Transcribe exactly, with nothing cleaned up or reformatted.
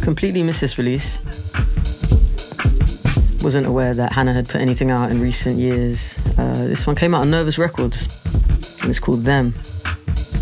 completely missed this release. Wasn't aware that Hannah had put anything out in recent years. Uh, this one came out on Nervous Records, and it's called Them.